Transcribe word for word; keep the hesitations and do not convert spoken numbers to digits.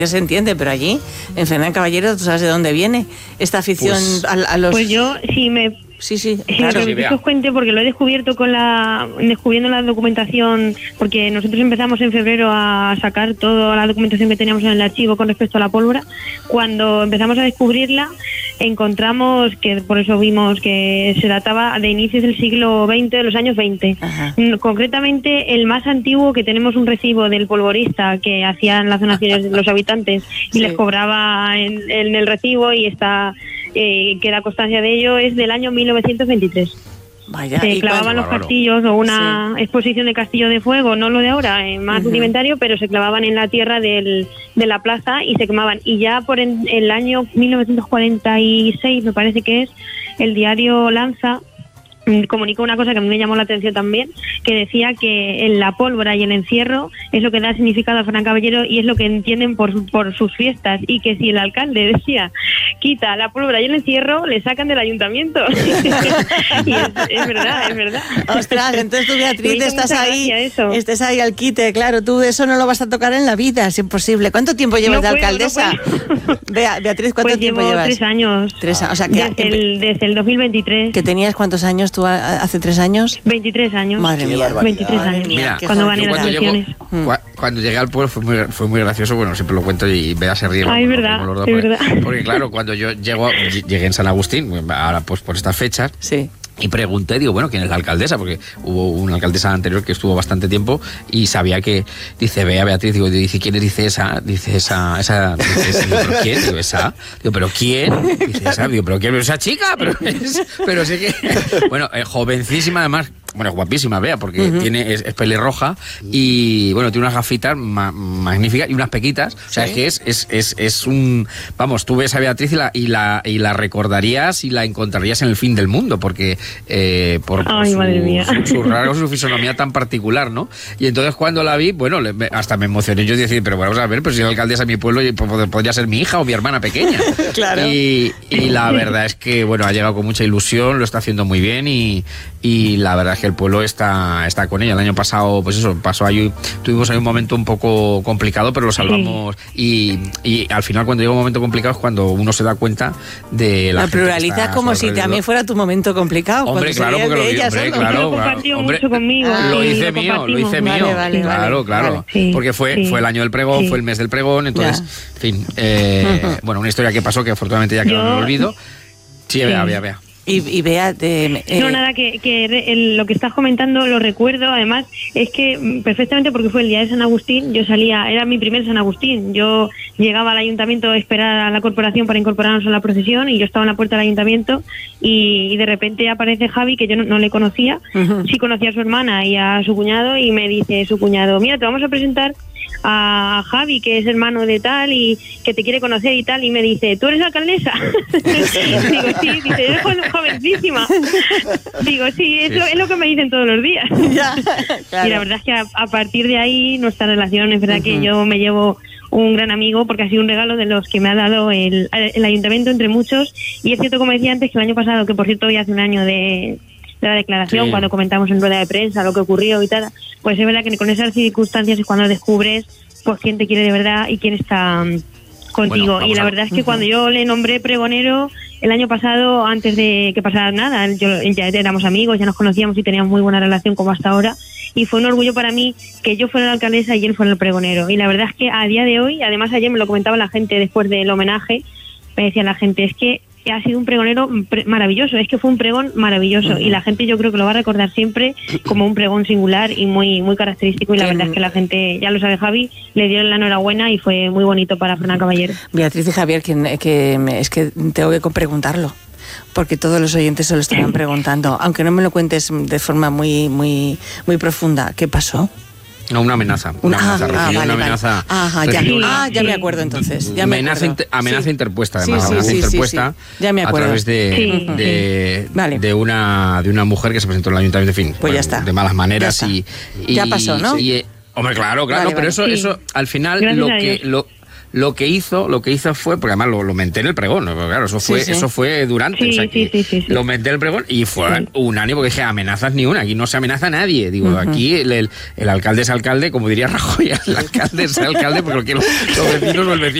se entiende, pero allí, en Fernán Caballero, ¿tú sabes de dónde viene esta afición pues, a, a los...? Pues yo, si me... Sí, sí, claro. Sí, que os cuente, porque lo he descubierto con la descubriendo la documentación, porque nosotros empezamos en febrero a sacar toda la documentación que teníamos en el archivo con respecto a la pólvora. Cuando empezamos a descubrirla, encontramos que, por eso vimos que se databa de inicios del siglo veinte, de los años veinte. Ajá. Concretamente, el más antiguo, que tenemos un recibo del polvorista que hacían las donaciones de los habitantes y sí. les cobraba en, en el recibo, y está... Eh, que la constancia de ello es del año mil novecientos veintitrés. Vaya, se clavaban los castillos o una sí. exposición de castillo de fuego, no lo de ahora, eh, más uh-huh. rudimentario, pero se clavaban en la tierra del, de la plaza y se quemaban. Y ya por en, el año mil novecientos cuarenta y seis, me parece que es, el diario Lanza comunicó una cosa que a mí me llamó la atención también, que decía que en la pólvora y el encierro es lo que da significado a Fernán Caballero y es lo que entienden por, por sus fiestas, y que si el alcalde decía quita la pólvora y el encierro, le sacan del ayuntamiento. Y es, es verdad, es verdad. Ostras, entonces tú, Beatriz, estás ahí, estés ahí al quite, claro, tú eso no lo vas a tocar en la vida, es imposible. ¿Cuánto tiempo llevas no de puedo, alcaldesa? No Bea, Beatriz, ¿cuánto pues tiempo llevo llevas? Tres años. Tres años, o sea, que desde, el, desde el dos mil veintitrés. ¿Que tenías cuántos años tú hace tres años? veintitrés años. Madre mía, veintitrés años. Mira, cuando gané las elecciones. Llego, cuando llegué al pueblo fue muy, fue muy gracioso, bueno, siempre lo cuento y Bea se ríe. Ay, verdad, los dos, es porque, verdad. Porque claro, cuando yo llego, llegué en San Agustín, ahora pues por estas fechas, sí. y pregunté, digo, bueno, ¿quién es la alcaldesa? Porque hubo una alcaldesa anterior que estuvo bastante tiempo y sabía que, dice, Bea, Beatriz, digo, dice, ¿quién es? Dice esa, dice esa, esa, dice esa, digo, ¿pero quién? Digo, esa, digo, ¿pero quién? Dice esa, digo, ¿pero quién? ¿Pero esa chica? Pero, es, pero sé que, bueno, eh, jovencísima además, bueno, guapísima, Bea, porque uh-huh. tiene, es, es pelirroja y, bueno, tiene unas gafitas ma- magníficas y unas pequitas, o sea, ¿sí? es que es, es, es, es un, vamos, tú ves a Beatriz y la, y la, y la recordarías y la encontrarías en el fin del mundo, porque Eh, por, por Ay, su, madre mía. su, su rasgo, su fisonomía tan particular, ¿no? Y entonces cuando la vi, bueno, le, hasta me emocioné. Yo decía, pero bueno, vamos a ver, pero si la alcaldesa de mi pueblo podría ser mi hija o mi hermana pequeña. Claro. Y, y la verdad es que, bueno, ha llegado con mucha ilusión, lo está haciendo muy bien y, y la verdad es que el pueblo está, está con ella. El año pasado, pues eso, pasó ahí, tuvimos ahí un momento un poco complicado, pero lo salvamos. Sí. Y, y al final, cuando llega un momento complicado, es cuando uno se da cuenta de la. La pluralizas como si también fuera tu momento complicado. Hombre, claro, porque lo vi, hombre, claro, compartió hombre, mucho conmigo. Ah, lo hice lo mío, lo hice mío. Vale, vale, claro, vale, claro. Vale. Sí, porque fue, sí, fue el año del pregón, sí. fue el mes del pregón, entonces, ya. en fin, eh, uh-huh. bueno, una historia que pasó que afortunadamente ya quedó en el olvido. Sí, sí. vea, vea, vea. Y, y Bea, eh, no, nada, que, que el, lo que estás comentando lo recuerdo, además, es que perfectamente, porque fue el día de San Agustín, yo salía, era mi primer San Agustín, yo llegaba al ayuntamiento a esperar a la corporación para incorporarnos a la procesión y yo estaba en la puerta del ayuntamiento y, y de repente aparece Javi, que yo no, no le conocía, uh-huh. sí conocía a su hermana y a su cuñado, y me dice su cuñado, mira, te vamos a presentar a Javi, que es hermano de tal y que te quiere conocer y tal, y me dice, ¿tú eres la alcaldesa? Digo, sí, dice, eres jovencísima. Digo, sí, es lo, es lo que me dicen todos los días. Ya, claro. Y la verdad es que a, a partir de ahí nuestra relación, es verdad uh-huh. que yo me llevo un gran amigo porque ha sido un regalo de los que me ha dado el, el ayuntamiento entre muchos, y es cierto, como decía antes, que el año pasado, que por cierto hoy hace un año de... de la declaración, sí. cuando comentamos en rueda de prensa lo que ocurrió y tal, pues es verdad que con esas circunstancias es cuando descubres pues quién te quiere de verdad y quién está um, contigo. Bueno, y la a... verdad es que uh-huh. cuando yo le nombré pregonero el año pasado, antes de que pasara nada, yo, ya éramos amigos, ya nos conocíamos y teníamos muy buena relación como hasta ahora, y fue un orgullo para mí que yo fuera la alcaldesa y él fuera el pregonero. Y la verdad es que a día de hoy, además ayer me lo comentaba la gente después del homenaje, me decía la gente, es que ha sido un pregonero pre- maravilloso, es que fue un pregón maravilloso, uh-huh. y la gente yo creo que lo va a recordar siempre como un pregón singular y muy muy característico, y la verdad es que la gente, ya lo sabe Javi, le dieron la enhorabuena y fue muy bonito para Fernán Caballero. Beatriz y Javier, que, que es que tengo que preguntarlo, porque todos los oyentes se lo estaban preguntando, aunque no me lo cuentes de forma muy muy muy profunda. ¿Qué pasó? No, una amenaza. Una ah, amenaza. Ah, vale, una amenaza. Vale. Ajá, ya, una, ah, ya me acuerdo entonces. Ya me amenaza, acuerdo. Inter, amenaza sí. interpuesta, además. Sí, sí, amenaza sí, interpuesta sí, sí. Ya me acuerdo. a través de, sí. de, vale. de, una, de una mujer que se presentó en el ayuntamiento, en fin. Pues bueno, ya está. De malas maneras. Ya, y, y ya pasó, ¿no? Y, hombre, claro, claro, vale, pero vale. eso, sí. eso, al final, Gracias lo que... Lo, lo que hizo, lo que hizo fue, porque además lo, lo menté en el pregón, ¿no? Claro, eso fue, sí, sí. eso fue durante, Sí, o sea, sí, que sí, sí, sí. lo menté en el pregón y fue Sí. unánime, porque dije, amenazas ni una, aquí no se amenaza a nadie. Digo, Ujú. aquí el, el, el alcalde es alcalde, como diría Rajoy, el alcalde es alcalde, porque los, los vecinos o el vecino